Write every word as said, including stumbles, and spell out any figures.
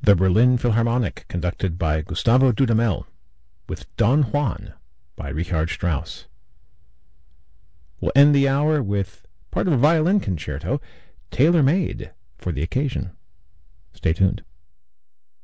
the Berlin Philharmonic, conducted by Gustavo Dudamel, with Don Juan by Richard Strauss. We'll end the hour with part of a violin concerto tailor-made for the occasion. Stay tuned.